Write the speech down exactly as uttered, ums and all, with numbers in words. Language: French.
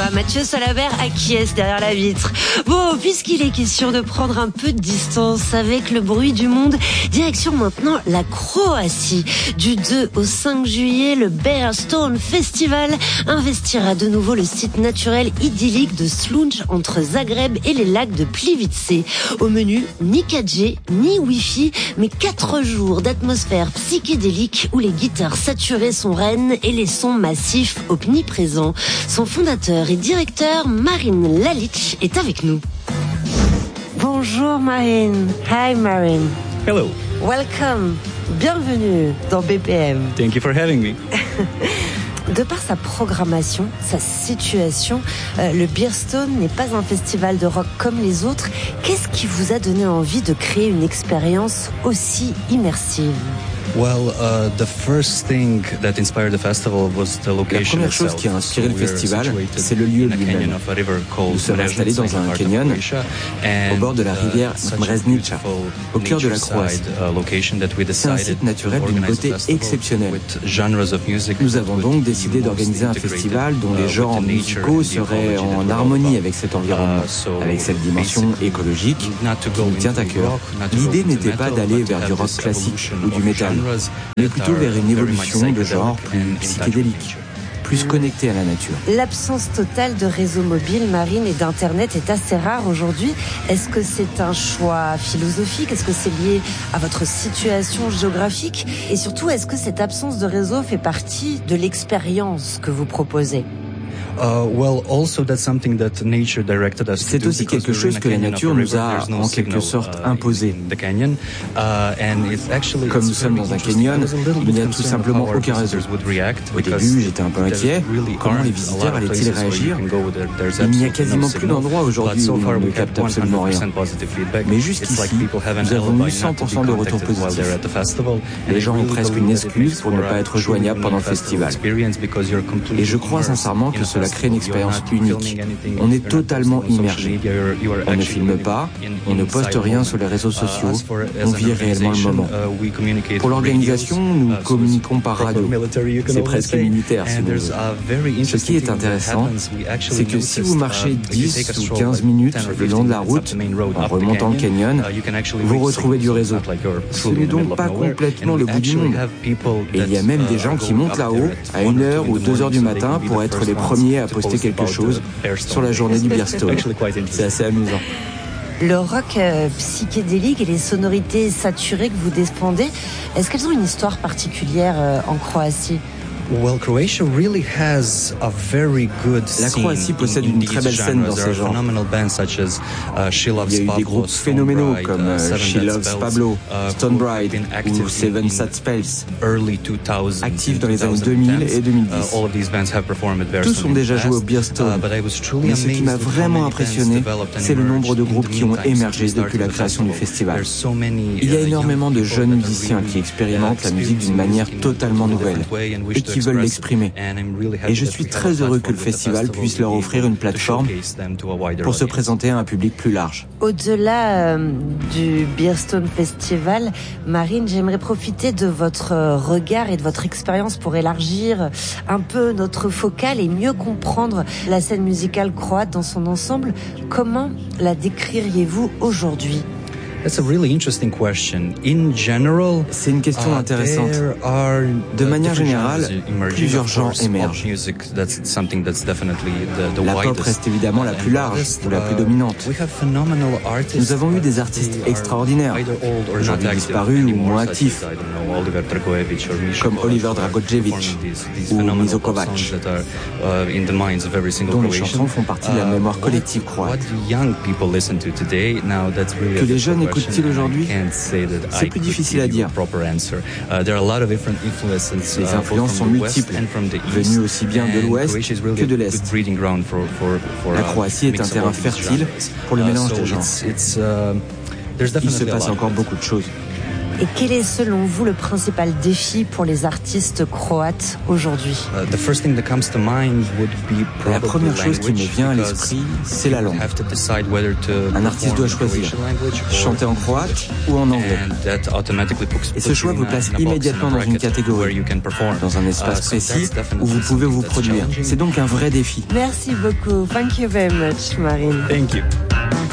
voilà, Mathieu Salabert acquiesce derrière la vitre. Bon, puisqu'il est question de prendre un peu de distance avec le bruit du monde, direction maintenant la Croatie. Du deux au cinq juillet, le Bear Stone Festival investira de nouveau le site naturel idyllique de Slunj entre Zagreb et les lacs de Plivice. Au menu, ni quatre G, ni Wi-Fi, mais quatre jours d'atmosphère psychédélique où les guitares saturées sont reines et les sons massifs omniprésents. Son fondateur et directeur, Marin Lalic, est avec nous. Bonjour Marin. Hi Marin. Hello. Welcome. Bienvenue dans B P M. Thank you for having me. De par sa programmation, sa situation, euh, le Bearstone n'est pas un festival de rock comme les autres. Qu'est-ce qui vous a donné envie de créer une expérience aussi immersive ? Well, uh, the first thing that inspired the festival was the location. La première chose qui a inspiré le festival, c'est le lieu lui-même. Nous sommes installés dans un canyon au bord de la rivière Mreznica, au cœur de la Croatie. C'est un site naturel d'une beauté exceptionnelle. Nous avons donc décidé d'organiser un festival dont les genres musicaux seraient en harmonie avec cet environnement, avec cette dimension écologique qui nous tient à cœur. L'idée n'était pas d'aller vers du rock classique ou du métal, mais plutôt vers une évolution de genre plus psychédélique, plus connectée à la nature. L'absence totale de réseau mobile, Marine, et d'Internet est assez rare aujourd'hui. Est-ce que c'est un choix philosophique ? Est-ce que c'est lié à votre situation géographique ? Et surtout, est-ce que cette absence de réseau fait partie de l'expérience que vous proposez ? C'est aussi quelque chose que la nature nous a en quelque sorte imposé. Comme nous sommes dans un canyon, il n'y a tout simplement aucun réseau. Au début, j'étais un peu inquiet. Comment les visiteurs allaient-ils réagir ? Il n'y a quasiment plus d'endroits aujourd'hui où on ne capte absolument rien. Mais jusqu'ici, nous avons eu cent pour cent de retours positifs. Les gens ont presque une excuse pour ne pas être joignables pendant le festival. Et je crois sincèrement que cela crée une expérience unique. On est totalement immergé. On ne filme pas, on ne poste rien sur les réseaux sociaux, on vit réellement le moment. Pour l'organisation, nous communiquons par radio. C'est presque militaire, si vous voulez. Ce qui est intéressant, c'est que si vous marchez dix ou quinze minutes le long de la route, en remontant le canyon, vous retrouvez du réseau. Ce n'est donc pas complètement le bout du monde. Et il y a même des gens qui montent là-haut à une heure ou deux heures du matin pour être les premiers à poster quelque chose sur la journée du Bearstone. C'est assez amusant. Le rock euh, psychédélique et les sonorités saturées que vous dépendez, est-ce qu'elles ont une histoire particulière euh, en Croatie ? La Croatie possède une très belle scène dans ces genres. Il y a eu des groupes phénoménaux comme She Loves Pablo, Stone Bride ou Seven Sad Spells, actifs dans les années deux mille et deux mille dix. Tous ont déjà joué au Bearstone, mais ce qui m'a vraiment impressionné, c'est le nombre de groupes qui ont émergé depuis la création du festival. Il y a énormément de jeunes musiciens qui expérimentent la musique d'une manière totalement nouvelle et qui veulent l'exprimer. Et je suis très heureux que le festival puisse leur offrir une plateforme pour se présenter à un public plus large. Au-delà euh, du Bearstone Festival, Marine, j'aimerais profiter de votre regard et de votre expérience pour élargir un peu notre focale et mieux comprendre la scène musicale croate dans son ensemble. Comment la décririez-vous aujourd'hui ? C'est une question intéressante. De manière générale, plusieurs genres émergent. La pop reste évidemment la plus large ou la plus dominante. Nous avons eu des artistes extraordinaires, aujourd'hui disparus ou moins actifs, comme Oliver Dragojevic ou Mizo Kovac, dont les chansons font partie de la mémoire collective croate. Que les jeunes écoutent-ils aujourd'hui ? C'est plus difficile à dire. Les influences sont multiples, venues aussi bien de l'Ouest que de l'Est. La Croatie est un terrain fertile pour le mélange des genres. Il se passe encore beaucoup de choses. Et quel est selon vous le principal défi pour les artistes croates aujourd'hui? La première chose qui me vient à l'esprit, c'est la langue. Un artiste doit choisir, chanter en croate ou en anglais. Et ce choix vous place immédiatement dans une catégorie, dans un espace précis où vous pouvez vous produire. C'est donc un vrai défi. Merci beaucoup. Thank you very much, Marin. Thank you.